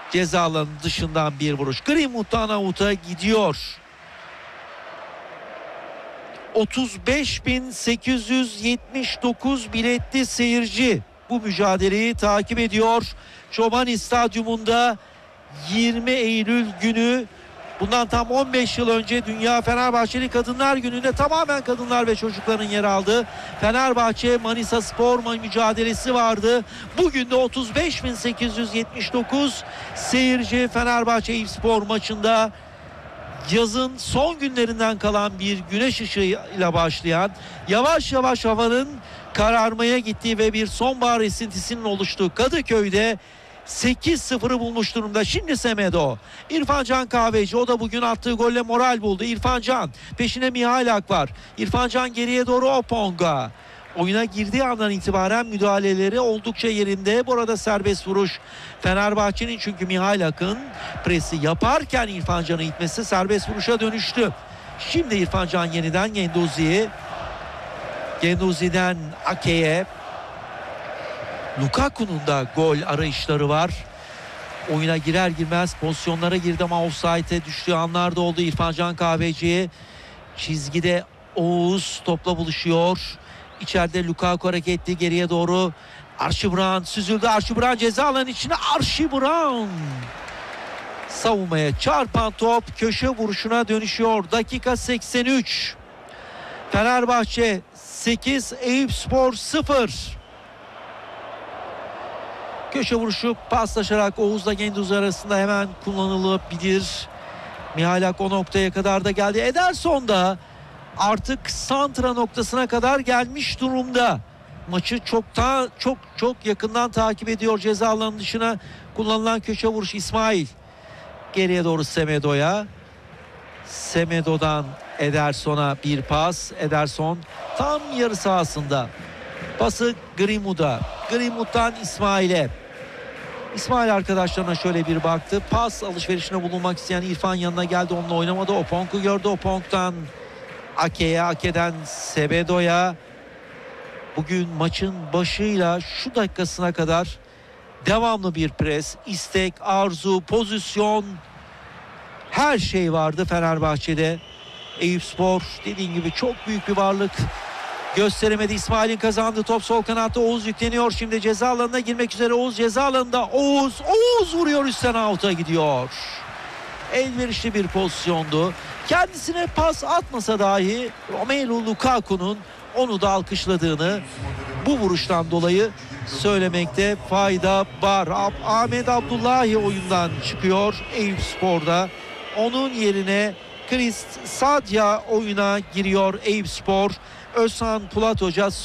Ceza alanı dışından bir vuruş. Greenwood'dan avuta gidiyor. 35.879 biletli seyirci bu mücadeleyi takip ediyor. Chobani Stadyumunda 20 Eylül günü, bundan tam 15 yıl önce Dünya Fenerbahçeli Kadınlar Günü'nde tamamen kadınlar ve çocukların yer aldığı Fenerbahçe Manisa Spor mücadelesi vardı. Bugün de 35.879 seyirci Fenerbahçe Eyüpspor maçında. Yazın son günlerinden kalan bir güneş ışığıyla başlayan, yavaş yavaş havanın kararmaya gittiği ve bir sonbahar esintisinin oluştuğu Kadıköy'de 8-0'ı bulmuş durumda. Şimdi Semedo. İrfan Can Kahveci, o da bugün attığı golle moral buldu. İrfan Can, peşine Mihailak var. İrfan Can geriye doğru Oponga. Oyuna girdiği andan itibaren müdahaleleri oldukça yerinde. Bu arada serbest vuruş Fenerbahçe'nin, çünkü Mihailak'ın presi yaparken İrfan Can'ı itmesi serbest vuruşa dönüştü. Şimdi İrfan Can yeniden Guendouzi'ye. Guendouzi'den Ake'ye. Lukaku'nun da gol arayışları var. Oyuna girer girmez pozisyonlara girdi ama offside'e düştüğü anlar da oldu. İrfan Can Kahveci'ye çizgide Oğuz topla buluşuyor. İçeride Lukaku hareketli, geriye doğru Archie Brown süzüldü. Archie Brown ceza alanının içine. Archie Brown savunmaya çarpan top köşe vuruşuna dönüşüyor. Dakika 83. Fenerbahçe 8, Eyüpspor 0. Köşe vuruşu paslaşarak Oğuz'la Genduz arasında hemen kullanılabilir. Mihailak o noktaya kadar da geldi. Ederson da artık santra noktasına kadar gelmiş durumda. Maçı çok yakından takip ediyor. Ceza alanının dışına kullanılan köşe vuruşu İsmail. Geriye doğru Semedo'ya. Semedo'dan Ederson'a bir pas. Ederson tam yarı sahasında. Pası Greenwood'a. Greenwood'dan İsmail'e. İsmail arkadaşlarına şöyle bir baktı. Pas alışverişine bulunmak isteyen İrfan yanına geldi. Onunla oynamadı. Opong'u gördü. Opong'dan Ake'ye. Ake'den Semedo'ya. Bugün maçın başıyla şu dakikasına kadar devamlı bir pres, istek, arzu, pozisyon, her şey vardı Fenerbahçe'de. Eyüpspor dediğim gibi çok büyük bir varlık gösteremedi. İsmail'in kazandığı top sol kanatta. Oğuz yükleniyor. Şimdi ceza alanına girmek üzere. Oğuz ceza alanında. Oğuz vuruyor, üstten out'a gidiyor. Elverişli bir pozisyondu. Kendisine pas atmasa dahi Romelu Lukaku'nun onu da alkışladığını bu vuruştan dolayı söylemekte fayda var. Ahmet Abdullahi oyundan çıkıyor Eyüpspor'da. Onun yerine Christ Sadya oyuna giriyor Eyüpspor. Özhan Polat Hoca